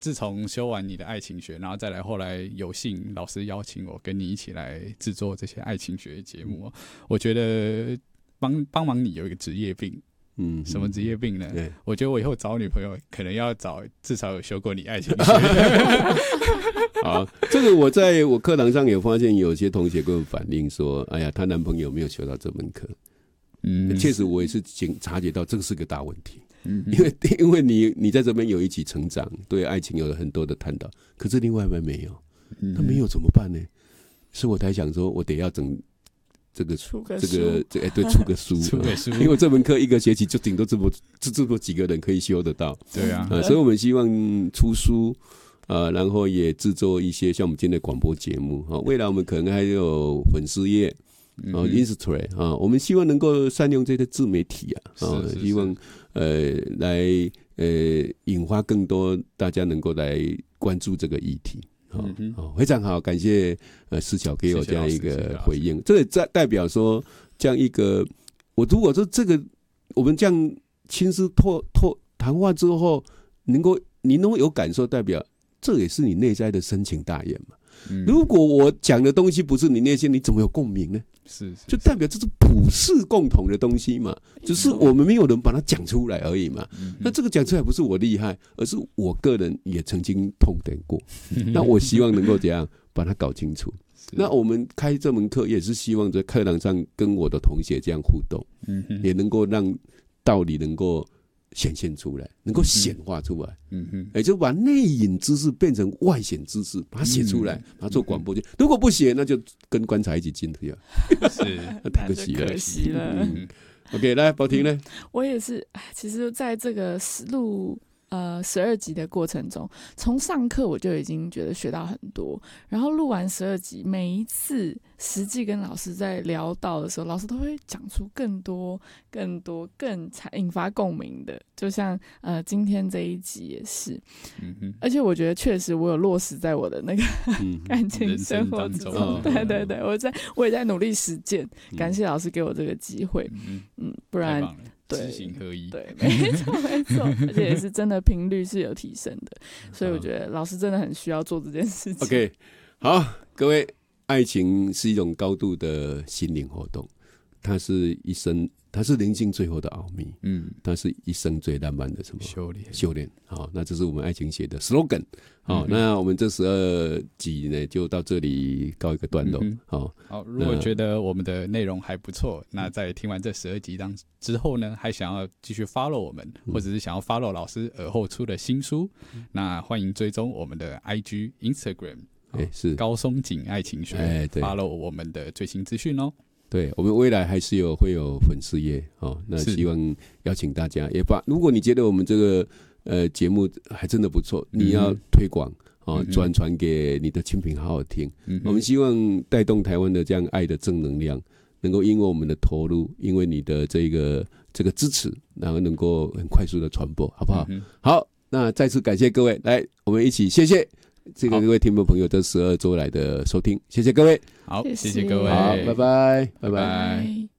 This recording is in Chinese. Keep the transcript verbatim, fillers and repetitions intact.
自从修完你的爱情学，然后再来后来有幸老师邀请我跟你一起来制作这些爱情学的节目，我觉得帮帮忙你有一个职业病。嗯，什么职业病呢？我觉得我以后找女朋友可能要找至少有修过你爱情学。 好，这个我在我课堂上有发现，有些同学跟我反映说：“哎呀，她男朋友没有修到这门课。”嗯，确实我也是察觉到这个是个大问题。嗯，因为因为你你在这边有一起成长，对爱情有了很多的探讨，可是另外一半没有，那没有怎么办呢？所以我才想说，我得要整。这个出个这个这哎、欸、对出个书出个书， 因为这门课一个学期就顶多这么这这么几个人可以修得到， 对啊， 呃、所以我们希望出书，呃，然后也制作一些像我们今天的广播节目啊、呃，未来我们可能还有粉丝页啊、呃、，Instagram 啊、呃，我们希望能够善用这些自媒体啊，啊、呃，希望呃来呃引发更多大家能够来关注这个议题。好、嗯哦，非常好，感谢呃思巧给我这样一个回应。这也代代表说，这样一个我如果说这个我们这样亲自透透谈话之后，能够你能够有感受，代表这也是你内在的深情大愿嘛。嗯、如果我讲的东西不是你内心，你怎么有共鸣呢？ 是, 是, 是， 就代表这是普世共同的东西嘛，只是我们没有人把它讲出来而已嘛。嗯、那这个讲出来不是我厉害，而是我个人也曾经痛点过。那我希望能够怎样把它搞清楚。那我们开这门课也是希望在课堂上跟我的同学这样互动，嗯、也能够让道理能够显现出来，能够显化出来，嗯哼，也就把内隐知识变成外显知识，把它写出来，把它做广播剧。如果不写，那就跟棺材一起进去啊， 是， 太可惜了， 可惜了。 嗯、OK， 来，宝婷呢？ 我也是，其实在这个录呃十二集的过程中，从上课我就已经觉得学到很多，然后录完十二集，每一次实际跟老师在聊到的时候，老师都会讲出更多、更多、更引发共鸣的，就像呃今天这一集也是，嗯哼，而且我觉得确实我有落实在我的那个、嗯、感情生活之中，哦、对对对，我在我也在努力实践，感谢老师给我这个机会，嗯嗯，不然。 知行合一， 对，没错没错，而且也是真的频率是有提升的，所以我觉得老师真的很需要做这件事情。 OK， 好，各位，爱情是一种高度的心灵活动，它是一生，它是人性最后的奥秘，嗯，它是一生最浪漫的什么修炼修炼。好，那这是我们爱情写的 slogan。好，嗯、那我们这十二集呢，就到这里告一个段落。嗯、好， 好，如果觉得我们的内容还不错，那在听完这十二集当之后呢，还想要继续 follow 我们，嗯、或者是想要 follow 老师尔后出的新书，嗯、那欢迎追踪我们的 I G、Instagram， 哎、是高松井爱情学，哎、follow 我们的最新资讯哦。 对，我们未来还是有会有粉丝页哦，那希望邀请大家也把，如果你觉得我们这个呃节目还真的不错，嗯、你要推广哦，转传给你的亲朋好友听。嗯、我们希望带动台湾的这样爱的正能量，能够因为我们的投入，因为你的这个这个支持，然后能够很快速的传播，好不好？嗯、好，那再次感谢各位，来，我们一起谢谢。这个各位听众朋友这十二周来的收听，谢谢各位。 好，谢谢各位， 好，拜拜， 拜拜。